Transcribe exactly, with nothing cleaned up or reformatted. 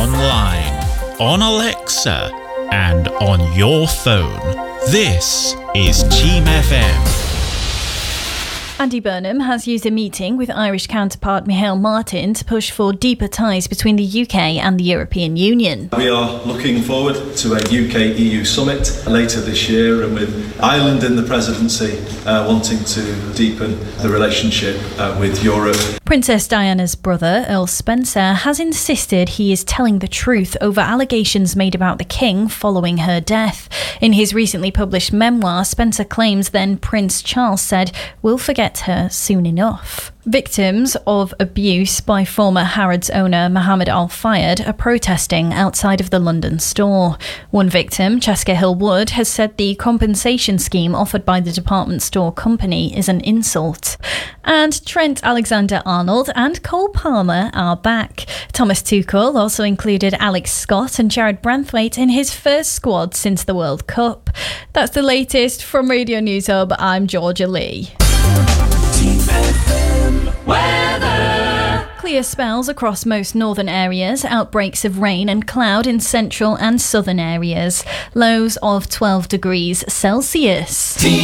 online, on Alexa, and on your phone. This is Team F M. Andy Burnham has used a meeting with Irish counterpart Micheál Martin to push for deeper ties between the U K and the European Union. We are looking forward to a U K E U summit later this year, and with Ireland in the presidency uh, wanting to deepen the relationship uh, with Europe. Princess Diana's brother, Earl Spencer, has insisted he is telling the truth over allegations made about the King following her death. In his recently published memoir, Spencer claims then Prince Charles said, "We'll forget her soon enough." Victims of abuse by former Harrods owner Mohammed Al Fayed are protesting outside of the London store. One victim, Cheska Hill Wood, has said the compensation scheme offered by the department store company is an insult. And Trent Alexander-Arnold and Cole Palmer are back. Thomas Tuchel also included Alex Scott and Jared Branthwaite in his first squad since the World Cup. That's the latest from Radio News Hub. I'm Georgia Lee. Weather. Clear spells across most northern areas, outbreaks of rain and cloud in central and southern areas. Lows of twelve degrees Celsius.